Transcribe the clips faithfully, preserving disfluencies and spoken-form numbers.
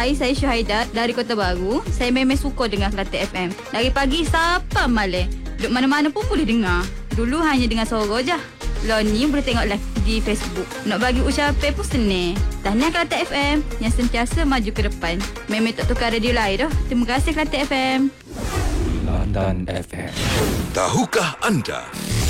Hai, saya Syuhaidat dari Kota Baru. Saya memang suka dengar Kelantan F M. Dari pagi sampai malam. Duduk mana-mana pun boleh dengar. Dulu hanya dengar suara je. Lo ni boleh tengok live di Facebook. Nak bagi ucapan pun senang. Tahniah Kelantan F M yang sentiasa maju ke depan. Memang tak tukar radio lain dah. Terima kasih Kelantan F M. Kelantan F M. Tahukah anda?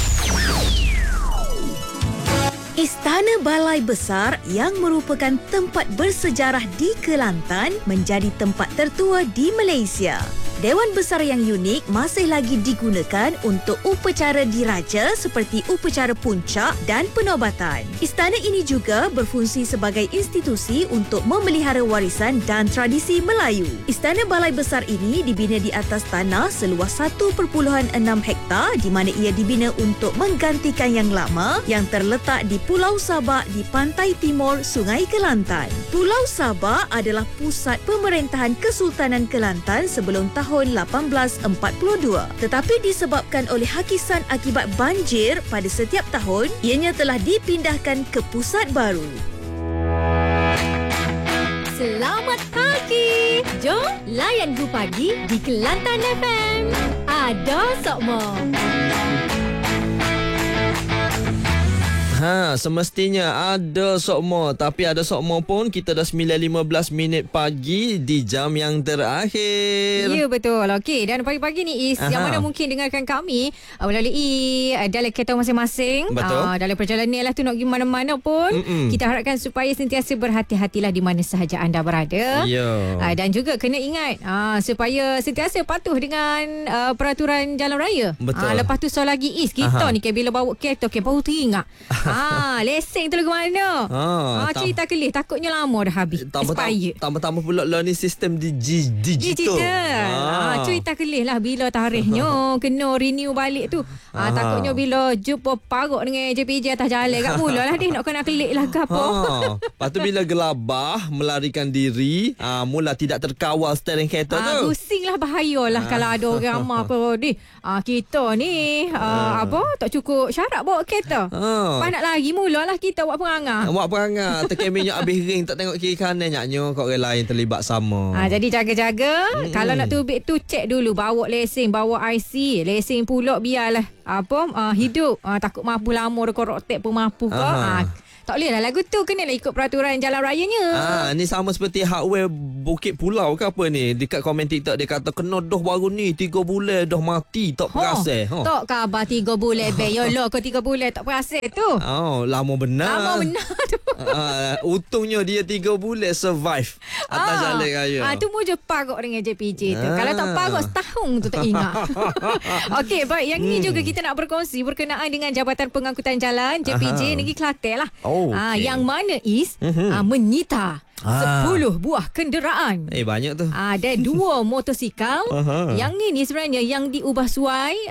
Istana Balai Besar yang merupakan tempat bersejarah di Kelantan menjadi tempat tertua di Malaysia. Dewan Besar yang unik masih lagi digunakan untuk upacara diraja seperti upacara puncak dan penobatan. Istana ini juga berfungsi sebagai institusi untuk memelihara warisan dan tradisi Melayu. Istana Balai Besar ini dibina di atas tanah seluas satu perpuluhan enam hektar di mana ia dibina untuk menggantikan yang lama yang terletak di Pulau Sabak di pantai timur Sungai Kelantan. Pulau Sabak adalah pusat pemerintahan Kesultanan Kelantan sebelum tahun lapan belas empat puluh dua. Tetapi disebabkan oleh hakisan akibat banjir pada setiap tahun, ianya telah dipindahkan ke pusat baru. Selamat pagi. Jom layan Gu Pagi di Kelantan F M. Ada Sokmo. Ha, semestinya ada Sokmo. Tapi ada Sokmo pun kita dah sembilan lima belas minit pagi di jam yang terakhir. Ya, betul. Okey, dan pagi-pagi ni Is, Aha. yang mana mungkin dengarkan kami uh, melalui uh, dalam kereta masing-masing. Betul. Uh, dalam perjalanan lah tu nak pergi mana-mana pun. Mm-mm. Kita harapkan supaya sentiasa berhati-hatilah di mana sahaja anda berada. Ya. Uh, dan juga kena ingat uh, supaya sentiasa patuh dengan uh, peraturan jalan raya. Betul. Uh, lepas tu soal lagi Is, kita Aha. ni kan bila bawa kereta kan baru teringat. Ah, lesen tu lagu mana? Ah, ah cerita kelih takutnya lama dah habis. Expired. Tambah-tambah pula learning system di digital. Digital. Ah, cerita kelih lah bila tarikhnya kena renew balik tu. Ah, takutnya bila jumpa paruk dengan J P J atas jalan kat mulalah dia nak kena kelik lah ke apa. Ah, lepas tu bila gelabah melarikan diri, ah, mula tidak terkawal steering kereta ah, tu. Pusing lah, bahayalah ah. kalau ada orang ramah apa ni. Ah, kita ni ah, ah. apa tak cukup syarat bawa kereta. Ah. Pas nak lagi mulalah kita buat perangai. Buat perangai. Tekan minyak habis ring tak tengok kiri kanan nyaknya kau orang lain terlibat sama. Ah, jadi jaga-jaga. Hmm. Kalau nak tubik tu cek dulu bawa lesen, bawa I C, lesen pula biarlah apa ah, hidup. Ah, takut mampu lama rekod rotek pun mampu ke. Ah, tak boleh lah lagu tu kenalah ikut peraturan jalan rayanya. Ah, ni sama seperti hardware Bukit Pulau ke apa ni. Dekat komen TikTok dia kata kena dah baru ni tiga bulan dah mati tak perasan. Ha. Tak khabar tiga bulan be. Ya lah ke tiga bulan tak perasan tu. Oh, lama benar. Lama benar tu. Ah, untungnya dia tiga bulan survive atas ah. jalan raya. Ah, tu muja paruk dengan J P J tu. Ah. Kalau tak paruk setahun tu tak ingat. Okey, baik. Yang hmm. ni juga kita nak berkongsi berkenaan dengan Jabatan Pengangkutan Jalan J P J Aha. Negeri Kelantan lah. Oh, ah, okay. Yang mana Is uh-huh. ah, menyita sepuluh buah kenderaan. Eh, banyak tu. Ada dua motosikal. Uh-huh. Yang ini sebenarnya yang diubah suai